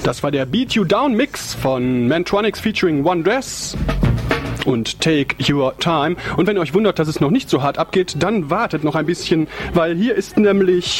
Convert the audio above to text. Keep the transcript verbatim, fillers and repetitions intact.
Das war der Beat You Down Mix von Mantronix featuring One Dress und Take Your Time. Und wenn ihr euch wundert, dass es noch nicht so hart abgeht, dann wartet noch ein bisschen, weil hier ist nämlich